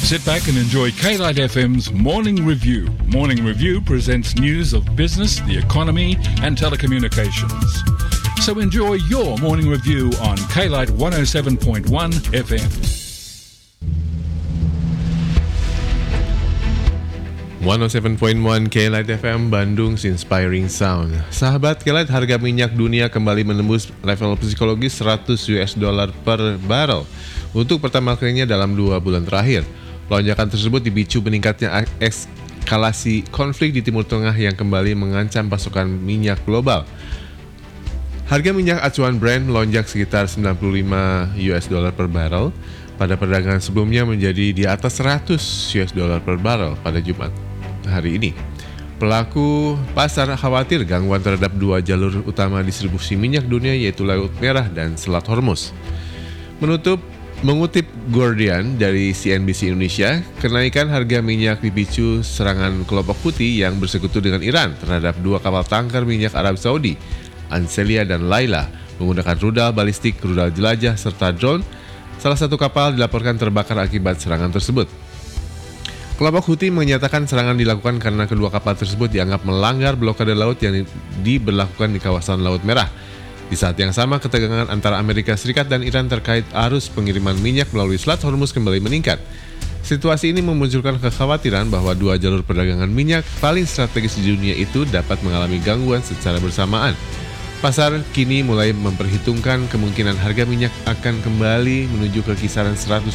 Sit back and enjoy K-Light FM's Morning Review. Morning Review presents news of business, the economy and telecommunications. So enjoy your Morning Review on K-Light 107.1 FM. 107.1 K-Light FM Bandung's Inspiring Sound. Sahabat K-Light, harga minyak dunia kembali menembus level psikologis $100 per barrel untuk pertama kalinya dalam 2 bulan terakhir. Lonjakan tersebut dipicu meningkatnya eskalasi konflik di Timur Tengah yang kembali mengancam pasokan minyak global. Harga minyak acuan Brent melonjak sekitar $95 per barrel pada perdagangan sebelumnya menjadi di atas $100 per barrel pada Jumat hari ini. Pelaku pasar khawatir gangguan terhadap 2 jalur utama distribusi minyak dunia, yaitu Laut Merah dan Selat Hormuz. Mengutip Guardian dari CNBC Indonesia, kenaikan harga minyak dipicu serangan kelompok Houthi yang bersekutu dengan Iran terhadap 2 kapal tangkar minyak Arab Saudi, Ancelia dan Laila, menggunakan rudal balistik, rudal jelajah, serta drone. Salah satu kapal dilaporkan terbakar akibat serangan tersebut. Kelompok Houthi menyatakan serangan dilakukan karena kedua kapal tersebut dianggap melanggar blokade laut yang diberlakukan di kawasan Laut Merah. Di saat yang sama, ketegangan antara Amerika Serikat dan Iran terkait arus pengiriman minyak melalui Selat Hormuz kembali meningkat. Situasi ini memunculkan kekhawatiran bahwa 2 jalur perdagangan minyak paling strategis di dunia itu dapat mengalami gangguan secara bersamaan. Pasar kini mulai memperhitungkan kemungkinan harga minyak akan kembali menuju ke kisaran $120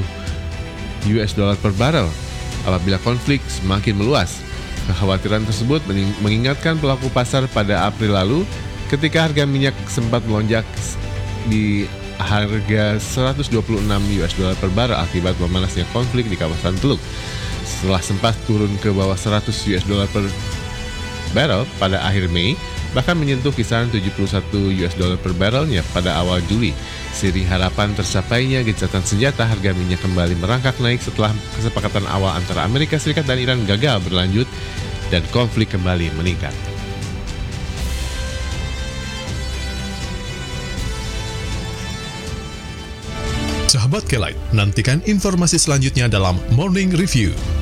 per barrel apabila konflik semakin meluas. Kekhawatiran tersebut mengingatkan pelaku pasar pada April lalu ketika harga minyak sempat melonjak di harga $126 per barrel akibat memanasnya konflik di kawasan Teluk. Setelah sempat turun ke bawah $100 per barrel pada akhir Mei, bahkan menyentuh kisaran $71 per barrelnya pada awal Juli. Seiring harapan tercapainya gencatan senjata, harga minyak kembali merangkak naik setelah kesepakatan awal antara Amerika Serikat dan Iran gagal berlanjut dan konflik kembali meningkat. Sahabat K-Light, nantikan informasi selanjutnya dalam Morning Review.